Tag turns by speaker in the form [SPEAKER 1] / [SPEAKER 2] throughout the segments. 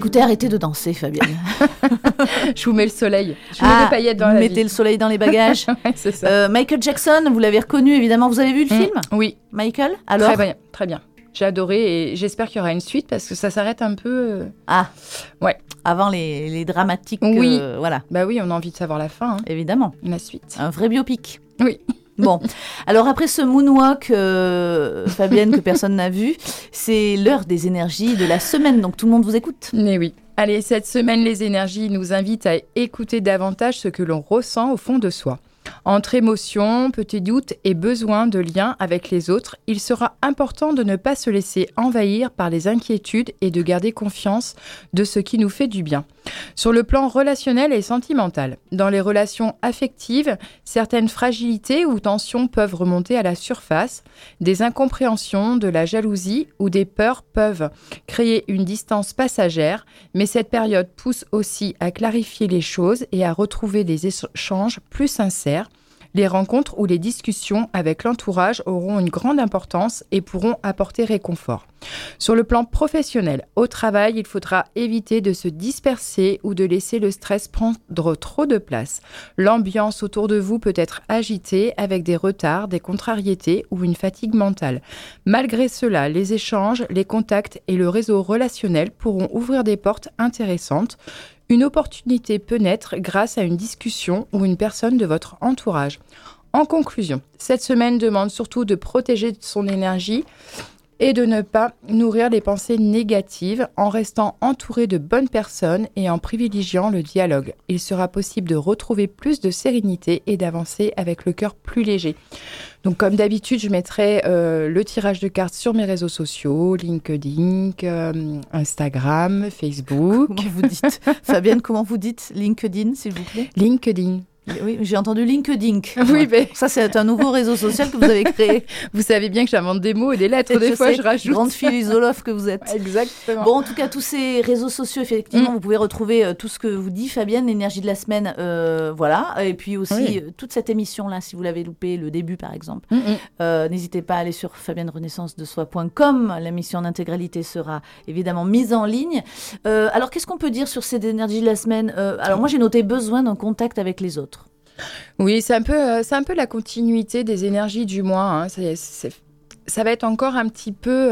[SPEAKER 1] Écoutez, arrêtez de danser, Fabienne.
[SPEAKER 2] Je vous mets le soleil. Je vous mets des paillettes dans la vie.
[SPEAKER 1] Mettez le soleil dans les bagages.
[SPEAKER 2] Ouais, c'est ça.
[SPEAKER 1] Michael Jackson, vous l'avez reconnu, évidemment. Vous avez vu le film ?
[SPEAKER 2] Oui.
[SPEAKER 1] Michael, alors ?
[SPEAKER 2] Très bien. J'ai adoré et j'espère qu'il y aura une suite parce que ça s'arrête un peu... Ouais.
[SPEAKER 1] Avant les dramatiques.
[SPEAKER 2] Oui.
[SPEAKER 1] Voilà.
[SPEAKER 2] Bah oui, on a envie de savoir la fin.
[SPEAKER 1] Évidemment.
[SPEAKER 2] La suite.
[SPEAKER 1] Un vrai biopic.
[SPEAKER 2] Oui.
[SPEAKER 1] Bon, alors après ce moonwalk, Fabienne, que personne n'a vu, c'est l'heure des énergies de la semaine, donc tout le monde vous écoute.
[SPEAKER 2] Mais oui. Allez, cette semaine, les énergies nous invitent à écouter davantage ce que l'on ressent au fond de soi. Entre émotions, petits doutes et besoin de lien avec les autres, il sera important de ne pas se laisser envahir par les inquiétudes et de garder confiance de ce qui nous fait du bien. Sur le plan relationnel et sentimental, dans les relations affectives, certaines fragilités ou tensions peuvent remonter à la surface. Des incompréhensions, de la jalousie ou des peurs peuvent créer une distance passagère, mais cette période pousse aussi à clarifier les choses et à retrouver des échanges plus sincères. Les rencontres ou les discussions avec l'entourage auront une grande importance et pourront apporter réconfort. Sur le plan professionnel, au travail, il faudra éviter de se disperser ou de laisser le stress prendre trop de place. L'ambiance autour de vous peut être agitée avec des retards, des contrariétés ou une fatigue mentale. Malgré cela, les échanges, les contacts et le réseau relationnel pourront ouvrir des portes intéressantes. Une opportunité peut naître grâce à une discussion ou une personne de votre entourage. En conclusion, cette semaine demande surtout de protéger son énergie et de ne pas nourrir les pensées négatives en restant entouré de bonnes personnes et en privilégiant le dialogue. Il sera possible de retrouver plus de sérénité et d'avancer avec le cœur plus léger. Donc, comme d'habitude, je mettrai le tirage de cartes sur mes réseaux sociaux, LinkedIn, Instagram, Facebook.
[SPEAKER 1] Comment vous dites Fabienne, comment vous dites LinkedIn, s'il vous plaît ?
[SPEAKER 2] LinkedIn.
[SPEAKER 1] Oui, j'ai entendu LinkedIn.
[SPEAKER 2] Oui, mais...
[SPEAKER 1] Ça, c'est un nouveau réseau social que vous avez créé.
[SPEAKER 2] Vous savez bien que j'invente des mots et des lettres. Des fois, je rajoute.
[SPEAKER 1] Grande philosophe que vous êtes.
[SPEAKER 2] Exactement.
[SPEAKER 1] Bon, en tout cas, tous ces réseaux sociaux, effectivement, vous pouvez retrouver tout ce que vous dit Fabienne, l'énergie de la semaine. Voilà. Et puis aussi, toute cette émission-là, si vous l'avez loupé, le début, par exemple. N'hésitez pas à aller sur fabiennerenaissancedesoi.com. L'émission en intégralité sera évidemment mise en ligne. Alors, qu'est-ce qu'on peut dire sur cette énergie de la semaine ? Alors, moi, j'ai noté besoin d'un contact avec les autres.
[SPEAKER 2] Oui, c'est un peu la continuité des énergies du mois. Hein. Ça va être encore un petit peu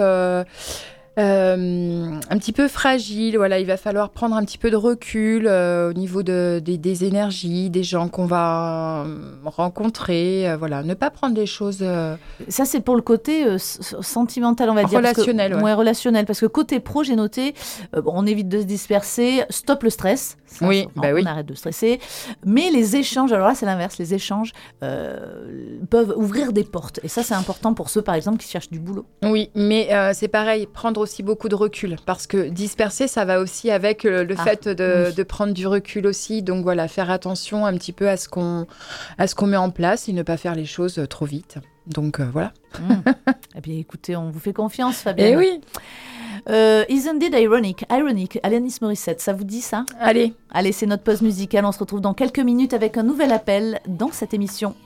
[SPEAKER 2] fragile. Voilà, il va falloir prendre un petit peu de recul au niveau des énergies, des gens qu'on va rencontrer. Voilà, ne pas prendre les choses...
[SPEAKER 1] Ça, c'est pour le côté sentimental, on va dire.
[SPEAKER 2] Relationnel,
[SPEAKER 1] relationnel. Parce que côté pro, j'ai noté, on évite de se disperser, stop le stress. Ça, on arrête de stresser. Mais les échanges, alors là, c'est l'inverse. Les échanges peuvent ouvrir des portes. Et ça, c'est important pour ceux, par exemple, qui cherchent du boulot.
[SPEAKER 2] Oui, mais c'est pareil, prendre aussi beaucoup de recul. Parce que disperser, ça va aussi avec le fait de prendre du recul aussi. Donc voilà, faire attention un petit peu à ce qu'on met en place et ne pas faire les choses trop vite. Donc voilà.
[SPEAKER 1] Eh bien, écoutez, on vous fait confiance, Fabienne.
[SPEAKER 2] Eh oui.
[SPEAKER 1] Isn't it ironic, Alanis Morissette, ça vous dit ça ?
[SPEAKER 2] Allez,
[SPEAKER 1] c'est notre pause musicale. On se retrouve dans quelques minutes avec un nouvel appel dans cette émission.